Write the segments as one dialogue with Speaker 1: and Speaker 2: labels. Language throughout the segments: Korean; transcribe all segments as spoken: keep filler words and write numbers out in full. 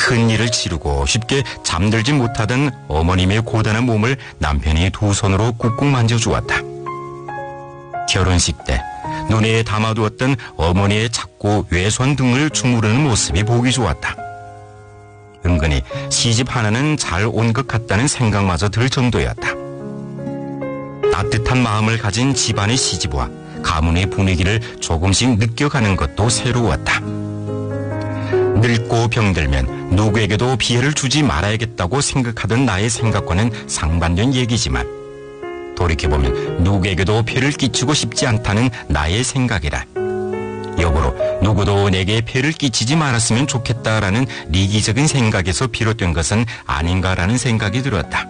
Speaker 1: 큰 일을 치르고 쉽게 잠들지 못하던 어머님의 고단한 몸을 남편이 두 손으로 꾹꾹 만져주었다. 결혼식 때 눈에 담아두었던 어머니의 작고 왜소한 등을 주무르는 모습이 보기 좋았다. 은근히 시집 하나는 잘 온 것 같다는 생각마저 들 정도였다. 따뜻한 마음을 가진 집안의 시집와 가문의 분위기를 조금씩 느껴가는 것도 새로웠다. 늙고 병들면 누구에게도 피해를 주지 말아야겠다고 생각하던 나의 생각과는 상반된 얘기지만 돌이켜보면 누구에게도 폐를 끼치고 싶지 않다는 나의 생각이라 역으로 누구도 내게 폐를 끼치지 말았으면 좋겠다라는 리기적인 생각에서 비롯된 것은 아닌가라는 생각이 들었다.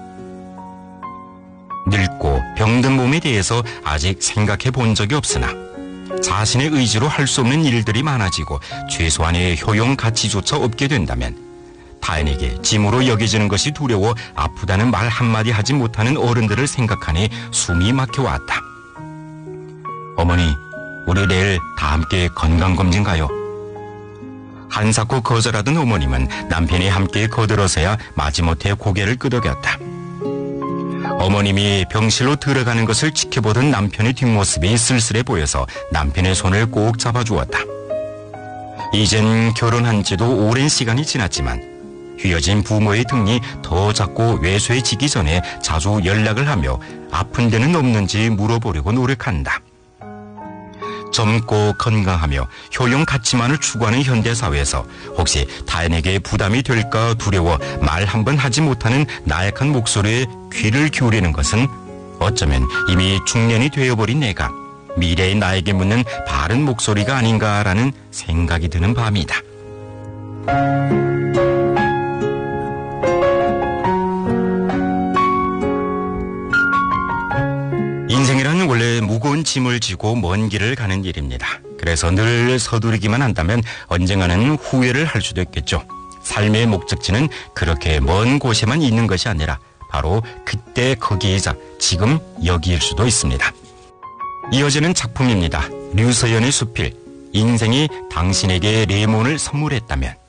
Speaker 1: 늙고 병든 몸에 대해서 아직 생각해 본 적이 없으나 자신의 의지로 할 수 없는 일들이 많아지고 최소한의 효용 가치조차 없게 된다면 타인에게 짐으로 여겨지는 것이 두려워 아프다는 말 한마디 하지 못하는 어른들을 생각하니 숨이 막혀왔다. 어머니, 우리 내일 다 함께 건강검진 가요. 한사코 거절하던 어머님은 남편이 함께 거들어서야 마지못해 고개를 끄덕였다. 어머님이 병실로 들어가는 것을 지켜보던 남편의 뒷모습이 쓸쓸해 보여서 남편의 손을 꼭 잡아주었다. 이젠 결혼한 지도 오랜 시간이 지났지만 휘어진 부모의 등이 더 자꾸 왜소해지기 전에 자주 연락을 하며 아픈 데는 없는지 물어보려고 노력한다. 젊고 건강하며 효용 가치만을 추구하는 현대사회에서 혹시 타인에게 부담이 될까 두려워 말 한번 하지 못하는 나약한 목소리에 귀를 기울이는 것은 어쩌면 이미 중년이 되어버린 내가 미래의 나에게 묻는 바른 목소리가 아닌가라는 생각이 드는 밤이다. 인생이란 원래 무거운 짐을 지고 먼 길을 가는 일입니다. 그래서 늘 서두르기만 한다면 언젠가는 후회를 할 수도 있겠죠. 삶의 목적지는 그렇게 먼 곳에만 있는 것이 아니라 바로 그때 거기이자 지금 여기일 수도 있습니다. 이어지는 작품입니다. 류서연의 수필, 인생이 당신에게 레몬을 선물했다면.